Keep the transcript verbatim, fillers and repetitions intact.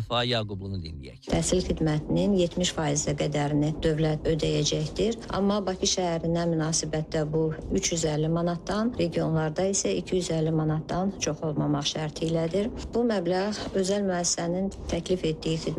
Səfa Yaqublu dinləyək. Təhsil xidmətinin yetmiş faiz qədərini dövlət ödəyəcəkdir. Amma Bakı şəhərinə münasibətdə bu üç yüz əlli manatdan, regionlarda isə iki yüz əlli manatdan çox olmamaq şərti ilədir. Bu məbləğ özəl müəssisənin təklif etdiyi xidmət